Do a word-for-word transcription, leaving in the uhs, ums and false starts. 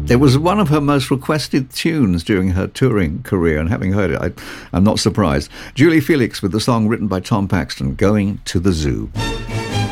It was one of her most requested tunes during her touring career, and having heard it, I, I'm not surprised. Julie Felix with the song written by Tom Paxton, Going to the Zoo.